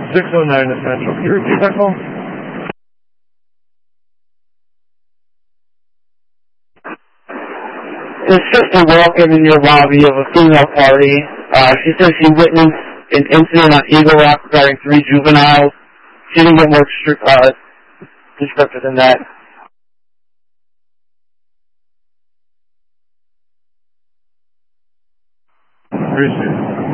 609 Essential. Can you repeat that call? His sister walking in your lobby of a female party. She says she witnessed an incident on Eagle Rock regarding 3 juveniles. She didn't get more descriptive than that. Appreciate it.